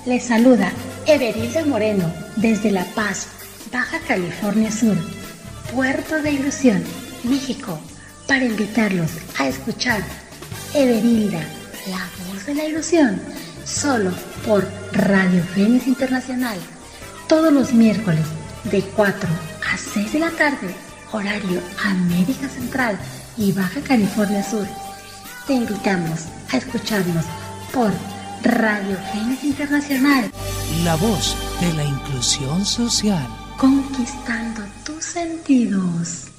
Les saluda Everilda Moreno desde La Paz, Baja California Sur, Puerto de Ilusión, México, para invitarlos a escuchar Everilda, la voz de la ilusión, solo por Radio Fénix Internacional, todos los miércoles de 4 a 6 de la tarde, horario América Central y Baja California Sur. Te invitamos a escucharnos por Radio Fénix Internacional, la voz de la inclusión social, conquistando tus sentidos.